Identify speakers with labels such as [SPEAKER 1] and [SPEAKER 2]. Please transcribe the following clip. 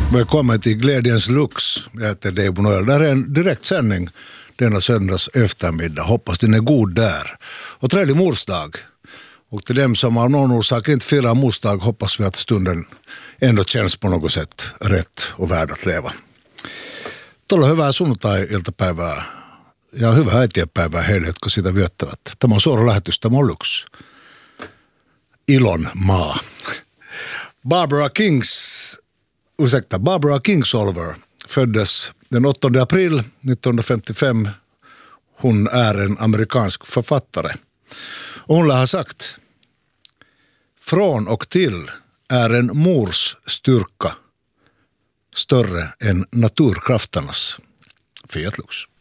[SPEAKER 1] Välkommen till Glädjens Lux. Jag heter Dave Bonnoel. Det här är en direktsändning denna söndags eftermiddag. Hoppas den är god där. Och trevlig morsdag. Och till dem som har någon orsak inte firar morsdag hoppas vi att stunden ändå känns på något sätt rätt och värd att leva. Tuolla hyvää sunnuntai-iltapäivää ja hyvää äitienpäivää heille, jotka sitä viettävät. Tämä on suora lähetys, tämä on Lux. Ilon maa. Barbara Kingsolver föddes den 8 april 1955. Hon är en amerikansk författare. Och hon har sagt: från och till är en mors styrka större än naturkrafternas. Fiat Lux.